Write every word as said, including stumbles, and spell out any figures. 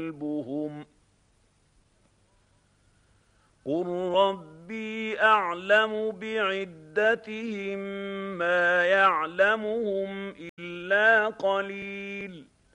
كلبهم قل ربي أعلم بعدتهم ما يعلمهم إلا قليل